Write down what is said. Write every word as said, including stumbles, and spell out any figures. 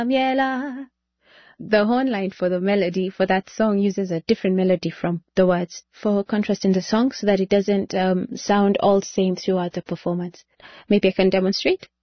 Miela. The horn line for the melody for that song uses a different melody from the words for contrast in the song so that it doesn't um, sound all same throughout the performance. Maybe I can demonstrate.